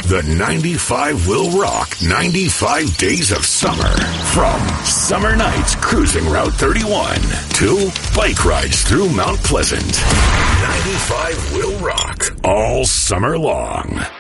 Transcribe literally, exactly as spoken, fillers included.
The ninety-five will rock ninety-five days of summer. From summer nights cruising Route thirty-one to bike rides through Mount Pleasant. ninety-five will rock all summer long.